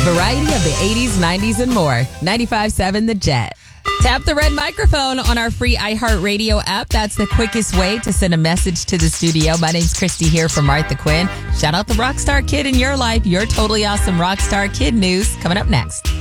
variety of the 80s, 90s, and more. 95.7 The Jet. Tap the red microphone on our free iHeartRadio app. That's the quickest way to send a message to the studio. My name's Christy here from Martha Quinn. Shout out the Rockstar Kid in your life. Your totally awesome Rockstar Kid news coming up next.